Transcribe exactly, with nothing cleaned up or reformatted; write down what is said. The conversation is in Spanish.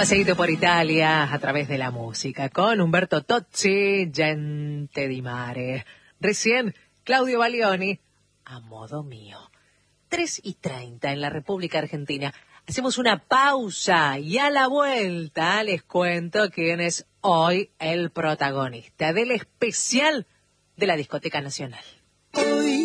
paseíto por Italia a través de la música con Umberto Tozzi, Gente di Mare. Recién, Claudio Baglioni, A Modo Mío. tres y treinta en la República Argentina. Hacemos una pausa y a la vuelta les cuento quién es hoy el protagonista del especial de la Discoteca Nacional.